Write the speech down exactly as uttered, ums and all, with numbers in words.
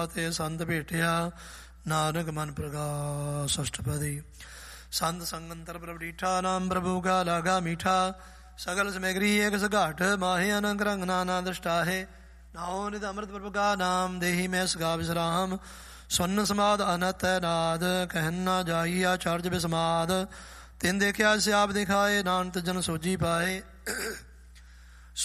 ਤੇ ਸੰਤ ਭੇਟਿਆ ਨਾਨਕ ਮਨ ਪ੍ਰਗਾਸ ਅਸ਼ਟਪਦੀ। ਸੰਤ ਸੰਗੰਤਰ ਪ੍ਰਭ ਡੀਠਾ ਨਾਮ ਪ੍ਰਭੂ ਕਾ ਲਾਗਾ ਮੀਠਾ। ਸਗਲ ਸਮੈਗਰੀ ਏਕ ਸਘਾਟ ਮਾਹੇ ਅਨੰਗ ਰੰਗ ਨਾਨਾ ਦ੍ਰਿਸ਼ਟਾਹੇ। ਨਾਉ ਨਿਧ ਅੰਮ੍ਰਿਤ ਪ੍ਰਭ ਕਾ ਨਾਮ ਦੇਹੀ ਮੈਂ ਸਗਾ ਵਿਸਰਾਮ। ਸੁਨ ਸਮਾਦ ਅਨਤ ਨਾਦ ਕਹਿਨ ਨਾ ਜਾਈ ਆਚਾਰਜ ਬਿਸਮਾਦ। ਤਿਨ ਦੇਖਿਆ ਸਿਆਪ ਦਿਖਾਏ ਨਾਨਕ ਜਨ ਸੋਜੀ ਪਾਏ।